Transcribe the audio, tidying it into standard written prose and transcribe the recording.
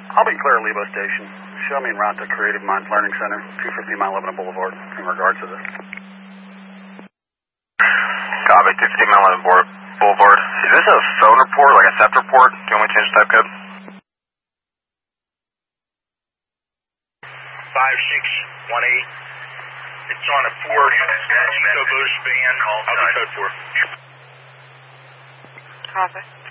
I'll be clear at Lebo Station. Show me en route to Creative Minds Learning Center, 250 Mount Lebanon Boulevard, in regards to this. Copy, 250 Mount Lebanon Boulevard. Is this a phone report, like a SEPT report? Do you want me to change the type code? 5618. It's on a Ford Eco Boost van. I'll be code 4. Copy.